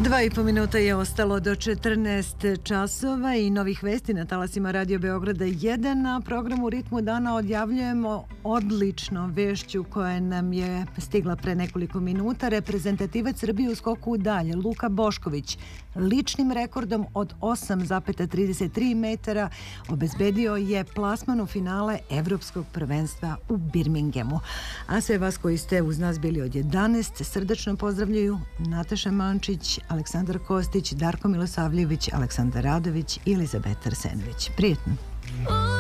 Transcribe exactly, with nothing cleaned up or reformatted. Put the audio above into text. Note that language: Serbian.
Dva i po minuta je ostalo do četrnaest časova i novih vesti na talasima Radio Beograda jedan. Na programu Ritmu dana odjavljujemo odlično vešću koja nam je stigla pre nekoliko minuta. Reprezentativac Srbije u skoku u dalje, Luka Bošković, ličnim rekordom od osam zarez trideset tri metara obezbedio je plasman u finale Evropskog prvenstva u Birminghamu. A sve vas koji ste uz nas bili od jedanaest srdačno pozdravljaju Nataša Mančić, Aleksandar Kostić, Darko Milosavljević, Aleksandar Radović i Elizabeta Arsenović. Prijetno!